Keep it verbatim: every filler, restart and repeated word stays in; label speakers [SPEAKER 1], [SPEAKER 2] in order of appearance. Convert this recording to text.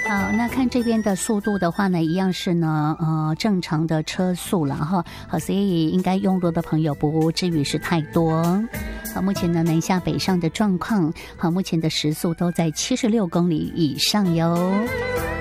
[SPEAKER 1] 好，那看这边的速度的话呢，一样是呢，呃，正常的车速了哈。好，所以应该用路的朋友不至于是太多。好，目前呢，南下北上的状况，好，目前的时速都在七十六公里以上哟。